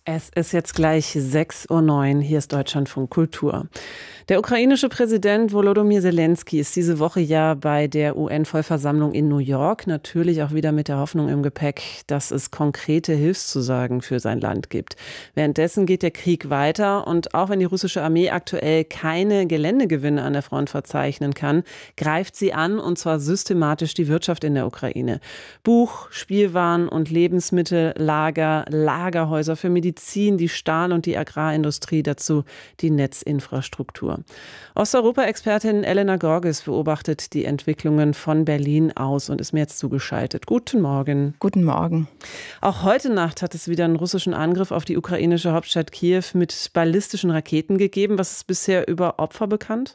Es ist jetzt gleich 6:09 Uhr, hier ist Deutschlandfunk Kultur. Der ukrainische Präsident Volodymyr Zelensky ist diese Woche ja bei der UN-Vollversammlung in New York, natürlich auch wieder mit der Hoffnung im Gepäck, dass es konkrete Hilfszusagen für sein Land gibt. Währenddessen geht der Krieg weiter und auch wenn die russische Armee aktuell keine Geländegewinne an der Front verzeichnen kann, greift sie an und zwar systematisch die Wirtschaft in der Ukraine. Buch, Spielwaren und Lebensmittel, Lagerhäuser für Medizin, die Stahl- und die Agrarindustrie, dazu die Netzinfrastruktur. Osteuropa-Expertin Elena Gorges beobachtet die Entwicklungen von Berlin aus und ist mir jetzt zugeschaltet. Guten Morgen. Guten Morgen. Auch heute Nacht hat es wieder einen russischen Angriff auf die ukrainische Hauptstadt Kiew mit ballistischen Raketen gegeben. Was ist bisher über Opfer bekannt?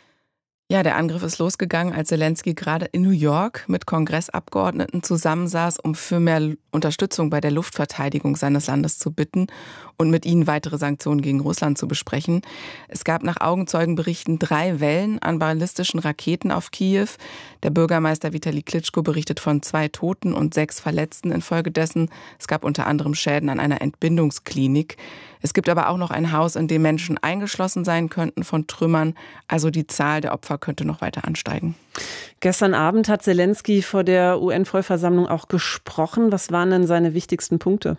Ja, der Angriff ist losgegangen, als Zelensky gerade in New York mit Kongressabgeordneten zusammensaß, um für mehr Unterstützung bei der Luftverteidigung seines Landes zu bitten und mit ihnen weitere Sanktionen gegen Russland zu besprechen. Es gab nach Augenzeugenberichten 3 Wellen an ballistischen Raketen auf Kiew. Der Bürgermeister Vitali Klitschko berichtet von 2 Toten und 6 Verletzten infolgedessen. Es gab unter anderem Schäden an einer Entbindungsklinik. Es gibt aber auch noch ein Haus, in dem Menschen eingeschlossen sein könnten von Trümmern. Also die Zahl der Opfer könnte noch weiter ansteigen. Gestern Abend hat Zelensky vor der UN-Vollversammlung auch gesprochen. Was waren denn seine wichtigsten Punkte?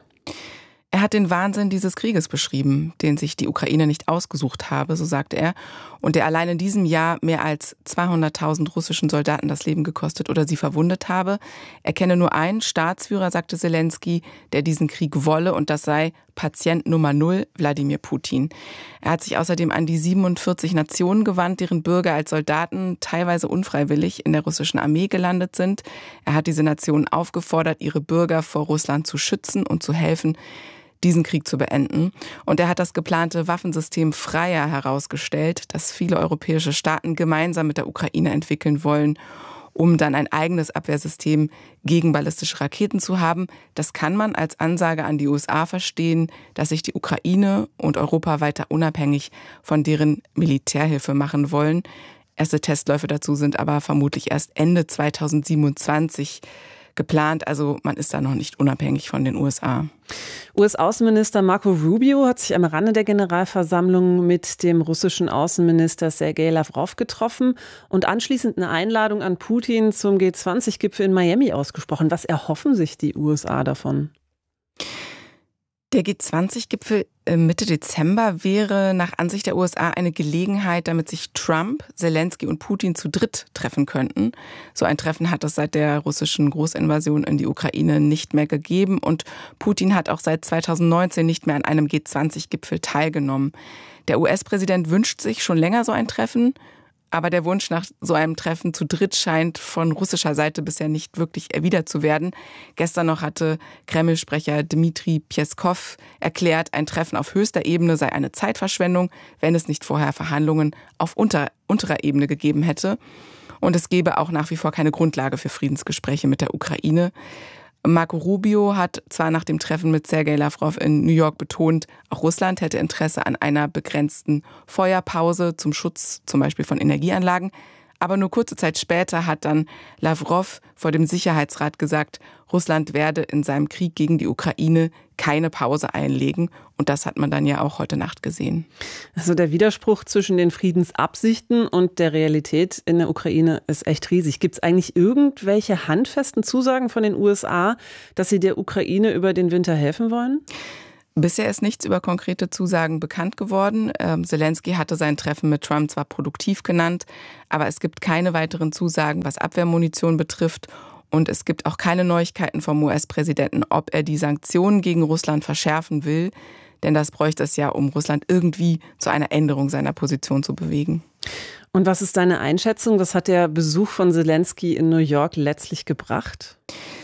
Er hat den Wahnsinn dieses Krieges beschrieben, den sich die Ukraine nicht ausgesucht habe, so sagte er, und der allein in diesem Jahr mehr als 200.000 russischen Soldaten das Leben gekostet oder sie verwundet habe. Er kenne nur einen Staatsführer, sagte Zelensky, der diesen Krieg wolle, und das sei Patient Nummer 0, Wladimir Putin. Er hat sich außerdem an die 47 Nationen gewandt, deren Bürger als Soldaten teilweise unfreiwillig in der russischen Armee gelandet sind. Er hat diese Nationen aufgefordert, ihre Bürger vor Russland zu schützen und zu helfen, diesen Krieg zu beenden. Und er hat das geplante Waffensystem Freya herausgestellt, das viele europäische Staaten gemeinsam mit der Ukraine entwickeln wollen, um dann ein eigenes Abwehrsystem gegen ballistische Raketen zu haben. Das kann man als Ansage an die USA verstehen, dass sich die Ukraine und Europa weiter unabhängig von deren Militärhilfe machen wollen. Erste Testläufe dazu sind aber vermutlich erst Ende 2027 geplant, also man ist da noch nicht unabhängig von den USA. US-Außenminister Marco Rubio hat sich am Rande der Generalversammlung mit dem russischen Außenminister Sergei Lavrov getroffen und anschließend eine Einladung an Putin zum G20-Gipfel in Miami ausgesprochen. Was erhoffen sich die USA davon? Der G20-Gipfel Mitte Dezember wäre nach Ansicht der USA eine Gelegenheit, damit sich Trump, Zelensky und Putin zu dritt treffen könnten. So ein Treffen hat es seit der russischen Großinvasion in die Ukraine nicht mehr gegeben und Putin hat auch seit 2019 nicht mehr an einem G20-Gipfel teilgenommen. Der US-Präsident wünscht sich schon länger so ein Treffen, aber der Wunsch nach so einem Treffen zu dritt scheint von russischer Seite bisher nicht wirklich erwidert zu werden. Gestern noch hatte Kreml-Sprecher Dmitri Peskov erklärt, ein Treffen auf höchster Ebene sei eine Zeitverschwendung, wenn es nicht vorher Verhandlungen auf unterer Ebene gegeben hätte. Und es gebe auch nach wie vor keine Grundlage für Friedensgespräche mit der Ukraine. Marco Rubio hat zwar nach dem Treffen mit Sergei Lavrov in New York betont, auch Russland hätte Interesse an einer begrenzten Feuerpause zum Schutz zum Beispiel von Energieanlagen. Aber nur kurze Zeit später hat dann Lavrov vor dem Sicherheitsrat gesagt, Russland werde in seinem Krieg gegen die Ukraine keine Pause einlegen. Und das hat man dann ja auch heute Nacht gesehen. Also der Widerspruch zwischen den Friedensabsichten und der Realität in der Ukraine ist echt riesig. Gibt es eigentlich irgendwelche handfesten Zusagen von den USA, dass sie der Ukraine über den Winter helfen wollen? Bisher ist nichts über konkrete Zusagen bekannt geworden. Zelensky hatte sein Treffen mit Trump zwar produktiv genannt, aber es gibt keine weiteren Zusagen, was Abwehrmunition betrifft. Und es gibt auch keine Neuigkeiten vom US-Präsidenten, ob er die Sanktionen gegen Russland verschärfen will. Denn das bräuchte es ja, um Russland irgendwie zu einer Änderung seiner Position zu bewegen. Und was ist deine Einschätzung? Was hat der Besuch von Zelensky in New York letztlich gebracht?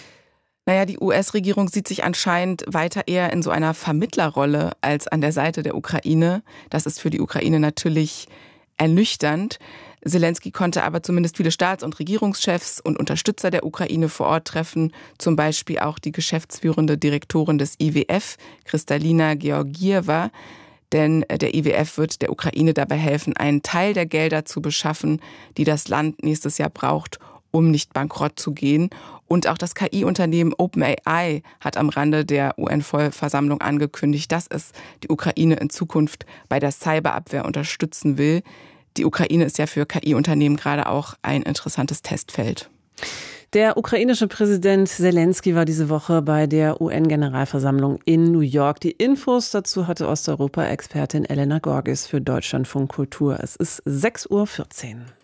Naja, die US-Regierung sieht sich anscheinend weiter eher in so einer Vermittlerrolle als an der Seite der Ukraine. Das ist für die Ukraine natürlich ernüchternd. Zelensky konnte aber zumindest viele Staats- und Regierungschefs und Unterstützer der Ukraine vor Ort treffen, zum Beispiel auch die geschäftsführende Direktorin des IWF, Kristalina Georgieva. Denn der IWF wird der Ukraine dabei helfen, einen Teil der Gelder zu beschaffen, die das Land nächstes Jahr braucht, um nicht bankrott zu gehen. Und auch das KI-Unternehmen OpenAI hat am Rande der UN-Vollversammlung angekündigt, dass es die Ukraine in Zukunft bei der Cyberabwehr unterstützen will. Die Ukraine ist ja für KI-Unternehmen gerade auch ein interessantes Testfeld. Der ukrainische Präsident Selenskyj war diese Woche bei der UN-Generalversammlung in New York. Die Infos dazu hatte Osteuropa-Expertin Elena Gorgis für Deutschlandfunk Kultur. Es ist 6:14 Uhr.